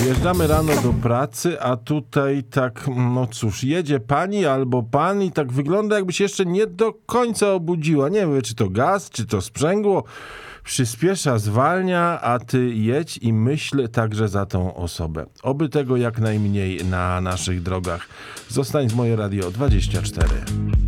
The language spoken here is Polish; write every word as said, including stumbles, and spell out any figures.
Wjeżdżamy rano do pracy, a tutaj tak, no cóż, jedzie pani albo pan i tak wygląda, jakby się jeszcze nie do końca obudziła. Nie wiem, czy to gaz, czy to sprzęgło. Przyspiesza, zwalnia, a ty jedź i myśl także za tą osobę. Oby tego jak najmniej na naszych drogach. Zostań z Moje Radio dwadzieścia cztery.